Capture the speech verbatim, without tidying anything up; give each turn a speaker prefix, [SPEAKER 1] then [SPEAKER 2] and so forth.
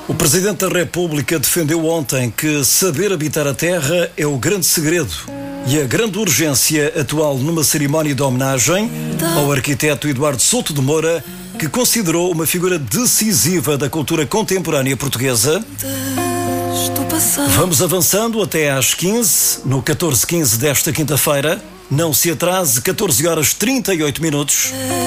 [SPEAKER 1] O Presidente da República defendeu ontem que saber habitar a terra é o grande segredo e a grande urgência atual numa cerimónia de homenagem ao arquiteto Eduardo Souto de Moura, que considerou uma figura decisiva da cultura contemporânea portuguesa. Vamos avançando até às quinze, no catorze quinze desta quinta-feira. Não se atrase, catorze horas trinta e oito minutos.